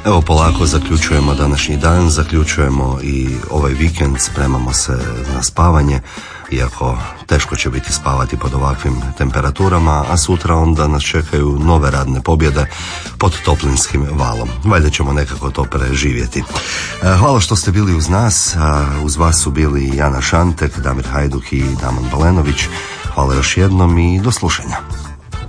Evo polako zaključujemo današnji dan, zaključujemo i ovaj vikend, spremamo se na spavanje, iako teško će biti spavati pod ovakvim temperaturama, a sutra onda nas čekaju nove radne pobjede pod toplinskim valom. Valjda ćemo nekako to preživjeti. Hvala što ste bili uz nas, uz vas su bili Jana Šantek, Damir Hajduk i Daman Balenović. Hvala još jednom i do slušanja.